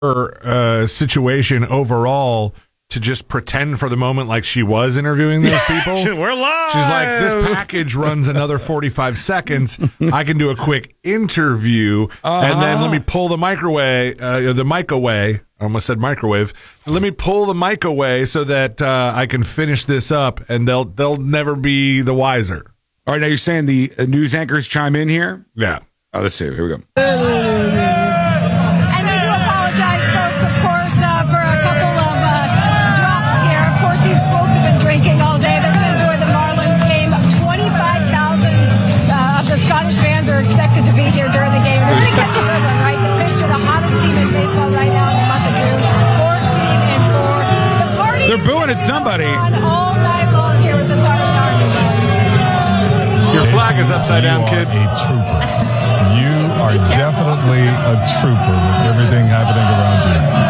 situation overall to just pretend for the moment like she was interviewing those people. We're live. She's like, this package runs another 45 seconds. I can do a quick interview, and then let me pull the mic away. I almost said microwave. Let me pull the mic away so that I can finish this up, and they'll never be the wiser. All right, now you're saying the news anchors chime in here? Yeah. Oh, let's see. Here we go. And we do apologize, folks, of course, for a couple of drops here. Of course, these folks have been drinking all day. They're going to enjoy the Marlins game. 25,000 of the Scottish fans are expected to be here during the game. They're going to catch a good one, right? The Fish are the hottest team in baseball right now in the month of June. 14-4. The party They're booing at somebody. on all night long here with the Tartan Army, guys. Your flag is upside down, kid. You are a trooper. You are definitely a trooper with everything happening around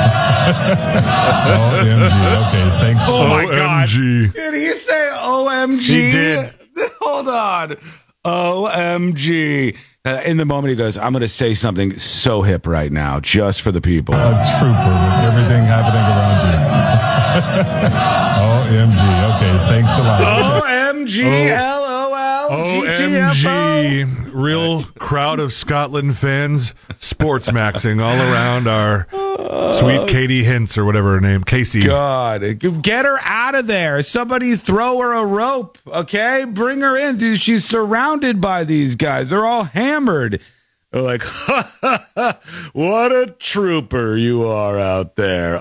you. OMG. Okay, thanks. Oh, my God. OMG. Did he say OMG? He did. Hold on. OMG. In the moment, he goes, I'm going to say something so hip right now, just for the people. A trooper with everything happening around you. OMG. Okay, thanks a lot. OMG. LOL. OMG. Real crowd of Scotland fans sports maxing all around our sweet Katie Hintz or whatever her name. Casey. God, get her out of there. Somebody throw her a rope, okay? Bring her in. Dude, she's surrounded by these guys. They're all hammered. They're like, what a trooper you are out there.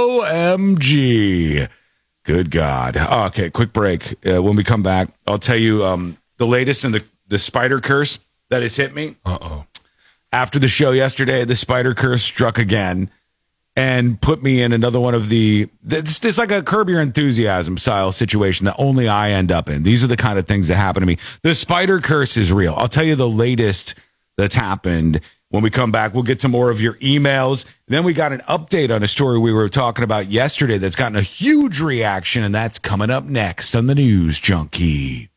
OMG. Good God. Okay, quick break. When we come back, I'll tell you the latest in the spider curse that has hit me. Uh-oh. After the show yesterday, the spider curse struck again and put me in another one of it's like a Curb Your Enthusiasm style situation that only I end up in. These are the kind of things that happen to me. The spider curse is real. I'll tell you the latest that's happened. When we come back, we'll get to more of your emails. Then we got an update on a story we were talking about yesterday that's gotten a huge reaction, and that's coming up next on the News Junkie.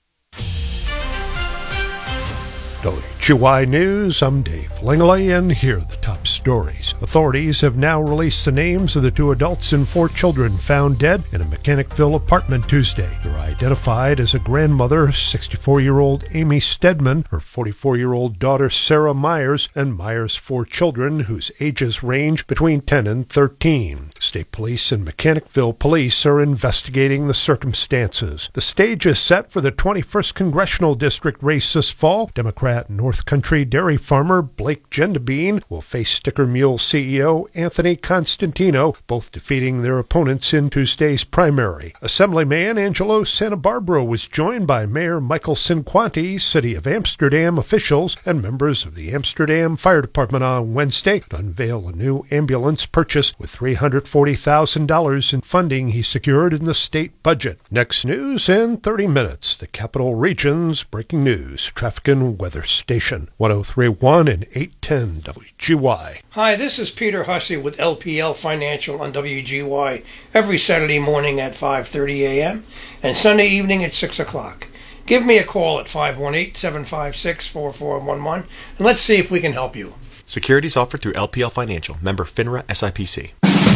WGY News, I'm Dave Langley, and here are the top stories. Authorities have now released the names of the 2 adults and 4 children found dead in a Mechanicville apartment Tuesday. They're identified as a grandmother, 64-year-old Amy Stedman, her 44-year-old daughter Sarah Myers, and Myers' 4 children, whose ages range between 10 and 13. State Police and Mechanicville Police are investigating the circumstances. The stage is set for the 21st Congressional District race this fall. Democrat North Country dairy farmer Blake Gendabine will face Sticker Mule CEO Anthony Constantino, both defeating their opponents in Tuesday's primary. Assemblyman Angelo Santa Barbara was joined by Mayor Michael Cinquanti, City of Amsterdam officials, and members of the Amsterdam Fire Department on Wednesday to unveil a new ambulance purchase with $340,000 in funding he secured in the state budget. Next news in 30 minutes. The Capital Region's breaking news, traffic and weather station, 103.1 and 810 WGY. Hi, this is Peter Hussey with LPL Financial on WGY every Saturday morning at 5:30 a.m. and Sunday evening at 6 o'clock. Give me a call at 518-756-4411 and let's see if we can help you. Securities offered through LPL Financial, member FINRA SIPC.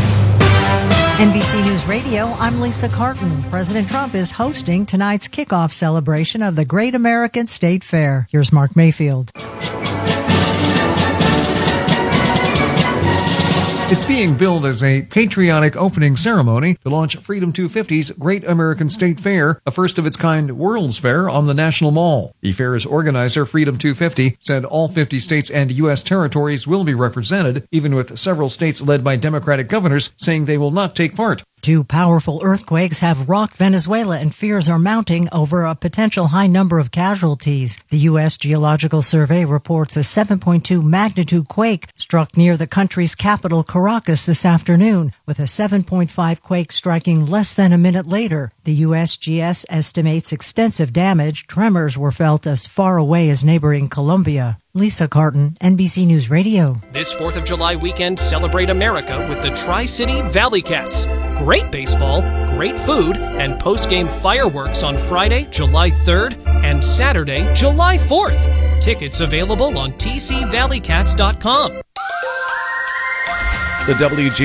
NBC News Radio, I'm Lisa Carton. President Trump is hosting tonight's kickoff celebration of the Great American State Fair. Here's Mark Mayfield. It's being billed as a patriotic opening ceremony to launch Freedom 250's Great American State Fair, a first-of-its-kind World's Fair on the National Mall. The fair's organizer, Freedom 250, said all 50 states and U.S. territories will be represented, even with several states led by Democratic governors saying they will not take part. 2 powerful earthquakes have rocked Venezuela, and fears are mounting over a potential high number of casualties. The U.S. Geological Survey reports a 7.2 magnitude quake struck near the country's capital, Caracas, this afternoon, with a 7.5 quake striking less than a minute later. The USGS estimates extensive damage. Tremors were felt as far away as neighboring Colombia. Lisa Carton, NBC News Radio. This 4th of July weekend, celebrate America with the Tri-City Valley Cats. Great baseball, great food, and post-game fireworks on Friday, July 3rd, and Saturday, July 4th. Tickets available on tcvalleycats.com. The WG